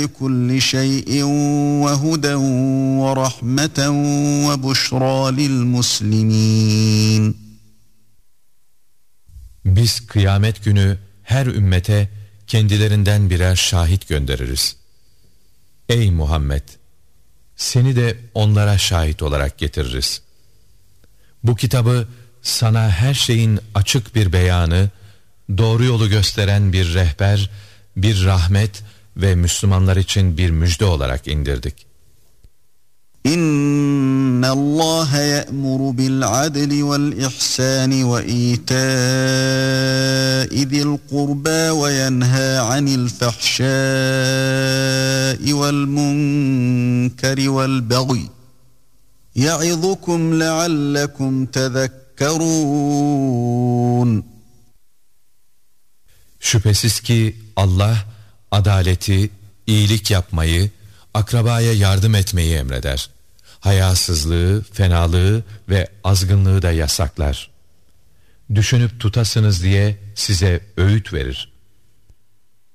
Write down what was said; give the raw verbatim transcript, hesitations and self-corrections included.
كل شيء وهدى ورحمة وبشرى للمسلمين. Biz kıyamet günü her ümmete kendilerinden birer şahit göndeririz. Ey Muhammed! Seni de onlara şahit olarak getiririz. Bu kitabı sana her şeyin açık bir beyanı, doğru yolu gösteren bir rehber, bir rahmet ve Müslümanlar için bir müjde olarak indirdik. İnna Allah ya'muru bil adli vel ihsani ve ita'i zil qurba ve yenha anil fahşai vel munkeri vel bagyi. Ya'izukum leallekum tezekkerun. Şüphesiz ki Allah adaleti, iyilik yapmayı, akrabaya yardım etmeyi emreder. Hayasızlığı, fenalığı ve azgınlığı da yasaklar. Düşünüp tutasınız diye size öğüt verir.